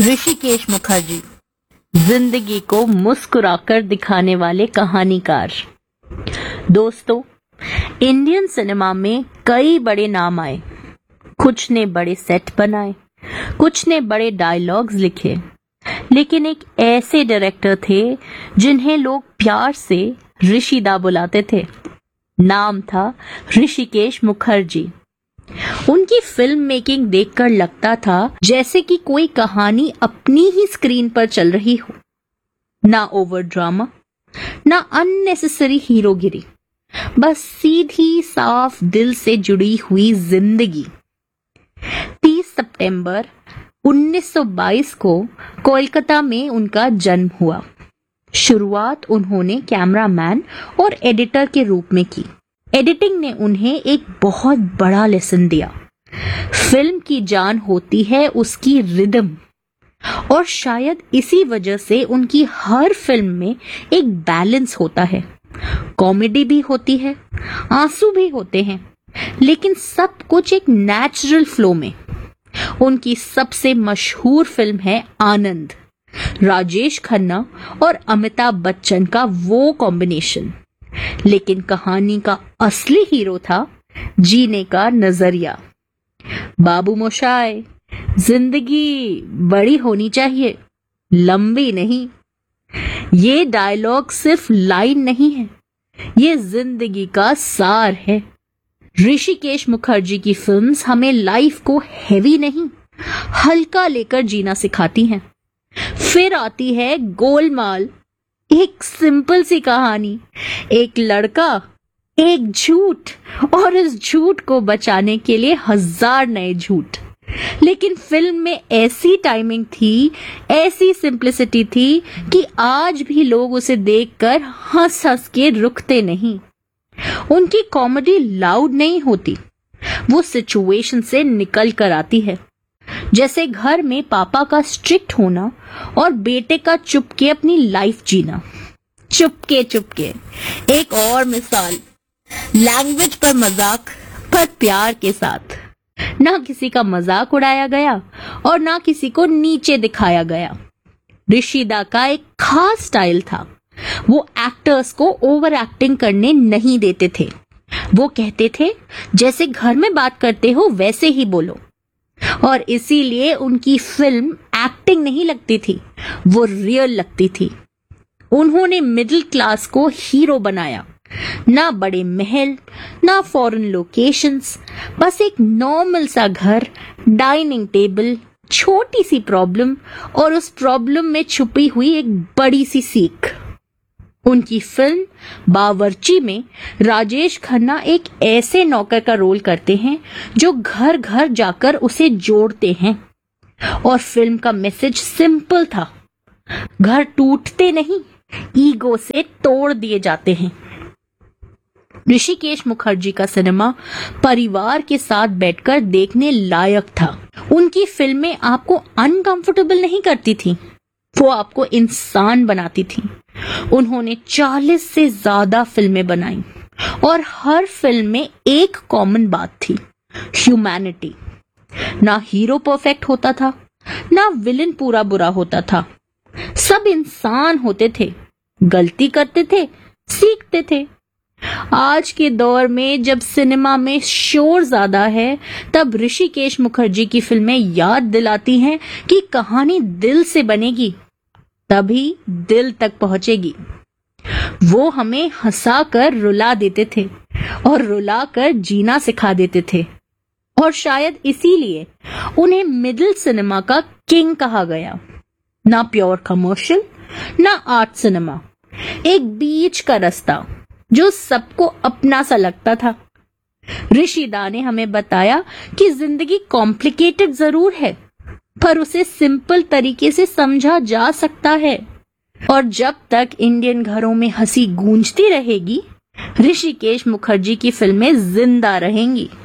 ऋषिकेश मुखर्जी, जिंदगी को मुस्कुराकर दिखाने वाले कहानीकार। दोस्तों, इंडियन सिनेमा में कई बड़े नाम आए। कुछ ने बड़े सेट बनाए, कुछ ने बड़े डायलॉग्स लिखे, लेकिन एक ऐसे डायरेक्टर थे जिन्हें लोग प्यार से ऋषिदा बुलाते थे। नाम था ऋषिकेश मुखर्जी। उनकी फिल्म मेकिंग देखकर लगता था जैसे कि कोई कहानी अपनी ही स्क्रीन पर चल रही हो। ना ओवर ड्रामा, ना अननेसेसरी हीरोगिरी, बस सीधी साफ दिल से जुड़ी हुई जिंदगी। 30 सितंबर 1922 को कोलकाता में उनका जन्म हुआ। शुरुआत उन्होंने कैमरामैन और एडिटर के रूप में की। एडिटिंग ने उन्हें एक बहुत बड़ा लेसन दिया। फिल्म की जान होती है उसकी रिदम, और शायद इसी वजह से उनकी हर फिल्म में एक बैलेंस होता है। कॉमेडी भी होती है, आंसू भी होते हैं, लेकिन सब कुछ एक नेचुरल फ्लो में। उनकी सबसे मशहूर फिल्म है आनंद। राजेश खन्ना और अमिताभ बच्चन का वो कॉम्बिनेशन। लेकिन कहानी का असली हीरो था जीने का नजरिया। बाबू मोशाय, जिंदगी बड़ी होनी चाहिए, लंबी नहीं। ये डायलॉग सिर्फ लाइन नहीं है, ये जिंदगी का सार है। ऋषिकेश मुखर्जी की फिल्म्स हमें लाइफ को हैवी नहीं, हल्का लेकर जीना सिखाती हैं। फिर आती है गोलमाल, एक सिंपल सी कहानी, एक लड़का, एक झूठ, और इस झूठ को बचाने के लिए 1000 नए झूठ। लेकिन फिल्म में ऐसी टाइमिंग थी, ऐसी सिंप्लिसिटी थी कि आज भी लोग उसे देखकर हंस हंस के रुकते नहीं। उनकी कॉमेडी लाउड नहीं होती, वो सिचुएशन से निकल कर आती है। जैसे घर में पापा का स्ट्रिक्ट होना और बेटे का चुपके अपनी लाइफ जीना। चुपके चुपके एक और मिसाल, लैंग्वेज पर मजाक, पर प्यार के साथ। ना किसी का मजाक उड़ाया गया और ना किसी को नीचे दिखाया गया। ऋषिदा का एक खास स्टाइल था। वो एक्टर्स को ओवर एक्टिंग करने नहीं देते थे। वो कहते थे जैसे घर में बात करते हो वैसे ही बोलो, और इसीलिए उनकी फिल्म एक्टिंग नहीं लगती थी, वो रियल लगती थी। उन्होंने मिडिल क्लास को हीरो बनाया। ना बड़े महल, ना फॉरेन लोकेशंस, बस एक नॉर्मल सा घर, डाइनिंग टेबल, छोटी सी प्रॉब्लम, और उस प्रॉब्लम में छुपी हुई एक बड़ी सी सीख। उनकी फिल्म बावर्ची में राजेश खन्ना एक ऐसे नौकर का रोल करते हैं जो घर घर जाकर उसे जोड़ते हैं। और फिल्म का मैसेज सिंपल था, घर टूटते नहीं, ईगो से तोड़ दिए जाते हैं। ऋषिकेश मुखर्जी का सिनेमा परिवार के साथ बैठकर देखने लायक था। उनकी फिल्में आपको अनकंफर्टेबल नहीं करती थी, वो आपको इंसान बनाती थी। उन्होंने 40 से ज्यादा फिल्में बनाई, और हर फिल्म में एक कॉमन बात थी, ह्यूमैनिटी। ना हीरो परफेक्ट होता था, ना विलन पूरा बुरा होता था। सब इंसान होते थे, गलती करते थे, सीखते थे। आज के दौर में जब सिनेमा में शोर ज्यादा है, तब ऋषिकेश मुखर्जी की फिल्में याद दिलाती हैं कि कहानी दिल से बनेगी, तभी दिल तक पहुंचेगी। वो हमें हंसाकर रुला देते थे और रुलाकर जीना सिखा देते थे, और शायद इसीलिए उन्हें मिडिल सिनेमा का किंग कहा गया। ना प्योर कमर्शियल, ना आर्ट सिनेमा, एक बीच का रास्ता जो सबको अपना सा लगता था। ऋषिदा ने हमें बताया कि जिंदगी कॉम्प्लिकेटेड जरूर है, पर उसे सिंपल तरीके से समझा जा सकता है। और जब तक इंडियन घरों में हंसी गूंजती रहेगी, ऋषिकेश मुखर्जी की फिल्में जिंदा रहेंगी।